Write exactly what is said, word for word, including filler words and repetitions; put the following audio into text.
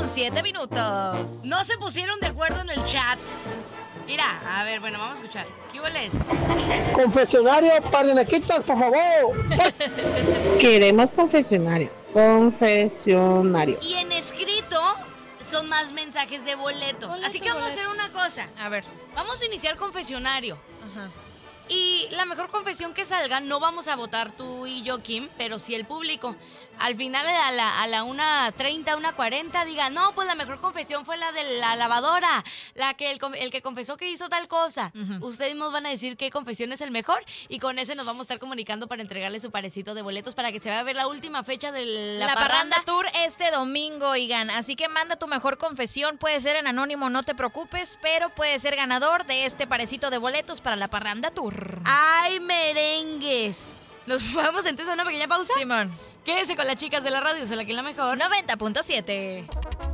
con siete minutos. No se pusieron de acuerdo en el chat. Mira, a ver, bueno, vamos a escuchar. ¿Qué hueles? Confesionario, parenequitas, por favor. Queremos confesionario. Confesionario. Y en escrito son más mensajes de boletos. Boleto, Así que vamos boleto. a hacer una cosa. A ver. Vamos a iniciar confesionario. Ajá. Y la mejor confesión que salga, no vamos a votar tú y yo, Kim, pero sí el público. Al final, a la, a la una treinta, una cuarenta, diga, no, pues la mejor confesión fue la de la lavadora, la que el, el que confesó que hizo tal cosa. Uh-huh. Ustedes nos van a decir qué confesión es el mejor y con ese nos vamos a estar comunicando para entregarle su parecito de boletos para que se vaya a ver la última fecha de la, La, parranda. Parranda Tour este domingo, oigan. Así que manda tu mejor confesión. Puede ser en anónimo, no te preocupes, pero puede ser ganador de este parecito de boletos para la Parranda Tour. ¡Ay, merengues! ¿Nos vamos entonces a una pequeña pausa? Simón. Quédese con las chicas de la radio, soy la que es la mejor. noventa punto siete.